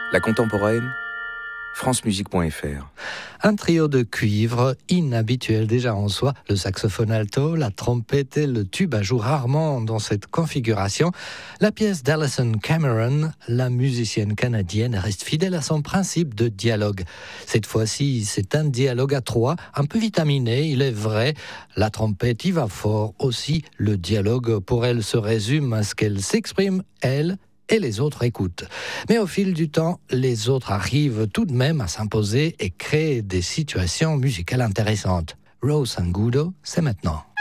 La contemporaine, francemusique.fr. Un trio de cuivre, inhabituel déjà en soi, le saxophone alto, la trompette et le tuba jouent rarement dans cette configuration. La pièce d'Alison Cameron, la musicienne canadienne, reste fidèle à son principe de dialogue. Cette fois-ci, c'est un dialogue à trois, un peu vitaminé, il est vrai. La trompette y va fort aussi. Le dialogue pour elle se résume à ce qu'elle s'exprime, elle, et les autres écoutent. Mais au fil du temps, les autres arrivent tout de même à s'imposer et créer des situations musicales intéressantes. Rose Angudo, c'est maintenant.